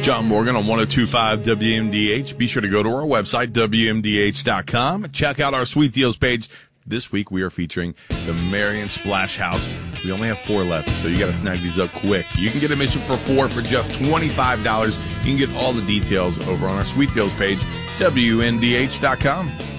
John Morgan on 102.5 WMDH. Be sure to go to our website, WMDH.com. Check out our sweet deals page. This week we are featuring the Marion Splash House. We only have 4 left, so you got to snag these up quick. You can get admission for 4 for just $25. You can get all the details over on our sweet deals page, WMDH.com.